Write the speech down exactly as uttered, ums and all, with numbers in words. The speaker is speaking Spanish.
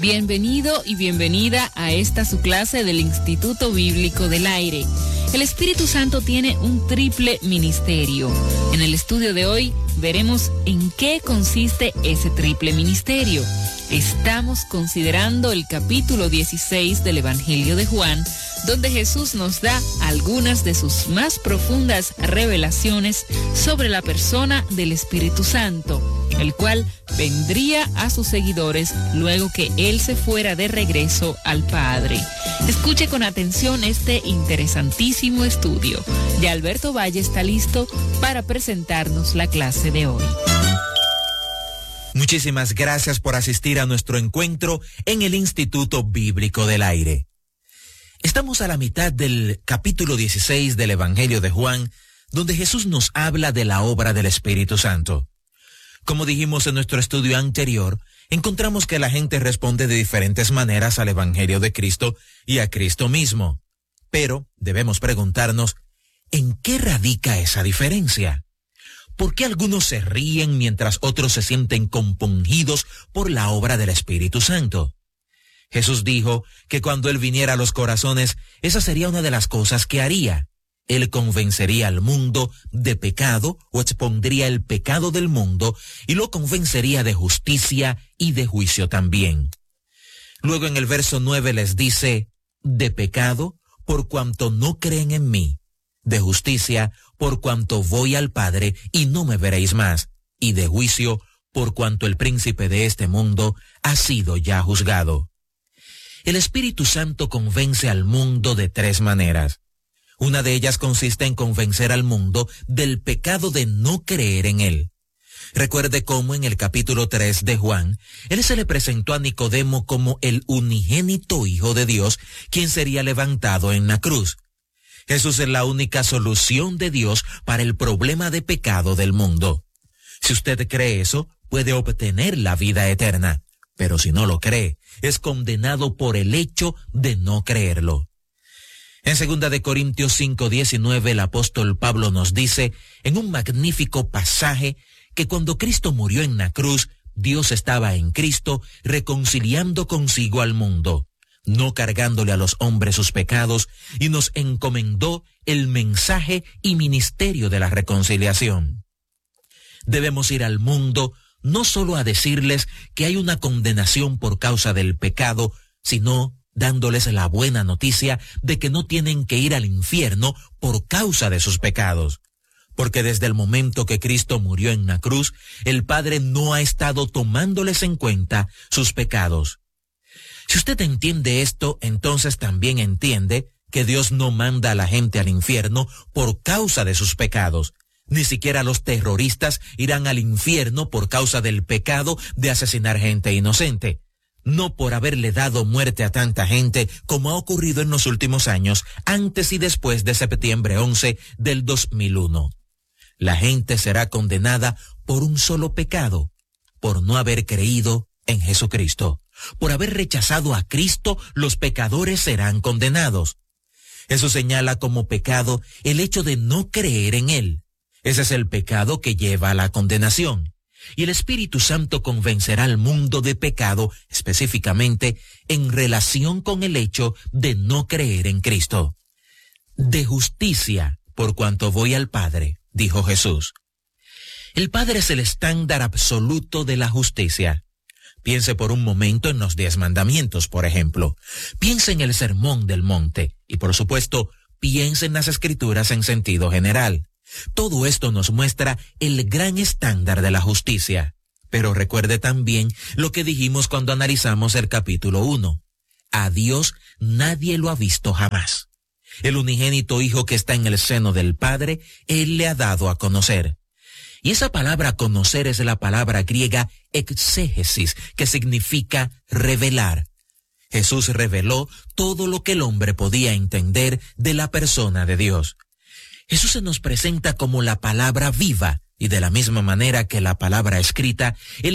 Bienvenido y bienvenida a esta su clase del Instituto Bíblico del Aire. El Espíritu Santo tiene un triple ministerio. En el estudio de hoy veremos en qué consiste ese triple ministerio. Estamos considerando el capítulo dieciséis del Evangelio de Juan, donde Jesús nos da algunas de sus más profundas revelaciones sobre la persona del Espíritu Santo, el cual vendría a sus seguidores luego que Él se fuera de regreso al Padre. Escuche con atención este interesantísimo estudio. Ya Alberto Valle está listo para presentarnos la clase de hoy. Muchísimas gracias por asistir a nuestro encuentro en el Instituto Bíblico del Aire. Estamos a la mitad del capítulo dieciséis del Evangelio de Juan, donde Jesús nos habla de la obra del Espíritu Santo. Como dijimos en nuestro estudio anterior, encontramos que la gente responde de diferentes maneras al Evangelio de Cristo y a Cristo mismo. Pero debemos preguntarnos, ¿en qué radica esa diferencia? ¿Por qué algunos se ríen mientras otros se sienten compungidos por la obra del Espíritu Santo? Jesús dijo que cuando Él viniera a los corazones, esa sería una de las cosas que haría. Él convencería al mundo de pecado o expondría el pecado del mundo y lo convencería de justicia y de juicio también. Luego en el verso nueve les dice, de pecado por cuanto no creen en mí, de justicia por cuanto voy al Padre y no me veréis más, y de juicio por cuanto el príncipe de este mundo ha sido ya juzgado. El Espíritu Santo convence al mundo de tres maneras. Una de ellas consiste en convencer al mundo del pecado de no creer en Él. Recuerde cómo en el capítulo tres de Juan, Él se le presentó a Nicodemo como el unigénito Hijo de Dios, quien sería levantado en la cruz. Jesús es la única solución de Dios para el problema de pecado del mundo. Si usted cree eso, puede obtener la vida eterna. Pero si no lo cree, es condenado por el hecho de no creerlo. En segunda de Corintios cinco diecinueve, el apóstol Pablo nos dice, en un magnífico pasaje, que cuando Cristo murió en la cruz, Dios estaba en Cristo reconciliando consigo al mundo, no cargándole a los hombres sus pecados, y nos encomendó el mensaje y ministerio de la reconciliación. Debemos ir al mundo no solo a decirles que hay una condenación por causa del pecado, sino dándoles la buena noticia de que no tienen que ir al infierno por causa de sus pecados. Porque desde el momento que Cristo murió en la cruz, el Padre no ha estado tomándoles en cuenta sus pecados. Si usted entiende esto, entonces también entiende que Dios no manda a la gente al infierno por causa de sus pecados. Ni siquiera los terroristas irán al infierno por causa del pecado de asesinar gente inocente. No por haberle dado muerte a tanta gente como ha ocurrido en los últimos años, antes y después de septiembre once del dos mil uno. La gente será condenada por un solo pecado, por no haber creído en Jesucristo. Por haber rechazado a Cristo, los pecadores serán condenados. Eso señala como pecado el hecho de no creer en Él. Ese es el pecado que lleva a la condenación. Y el Espíritu Santo convencerá al mundo de pecado, específicamente en relación con el hecho de no creer en Cristo. De justicia, por cuanto voy al Padre, dijo Jesús. El Padre es el estándar absoluto de la justicia. Piense por un momento en los diez mandamientos, por ejemplo. Piense en el Sermón del Monte y, por supuesto, piense en las Escrituras en sentido general. Todo esto nos muestra el gran estándar de la justicia. Pero recuerde también lo que dijimos cuando analizamos el capítulo uno. A Dios nadie lo ha visto jamás. El unigénito Hijo que está en el seno del Padre, Él le ha dado a conocer. Y esa palabra conocer es la palabra griega exégesis, que significa revelar. Jesús reveló todo lo que el hombre podía entender de la persona de Dios. Jesús se nos presenta como la palabra viva, y de la misma manera que la palabra escrita, Él